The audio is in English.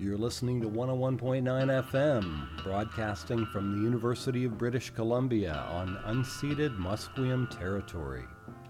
You're listening to 101.9 FM, broadcasting from the University of British Columbia on unceded Musqueam territory.